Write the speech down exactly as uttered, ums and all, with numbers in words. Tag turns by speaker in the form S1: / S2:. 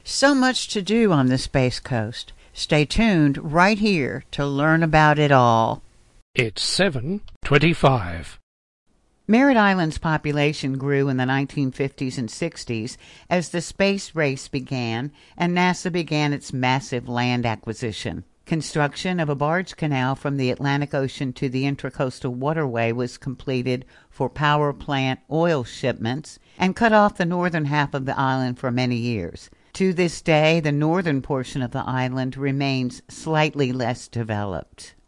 S1: So much to do on the Space Coast. Stay tuned right here to learn about it all.
S2: It's seven twenty-five.
S1: Merritt Island's population grew in the nineteen fifties and sixties as the space race began and NASA began its massive land acquisition. Construction of a barge canal from the Atlantic Ocean to the Intracoastal Waterway was completed for power plant oil shipments and cut off the northern half of the island for many years. To this day, the northern portion of the island remains slightly less developed.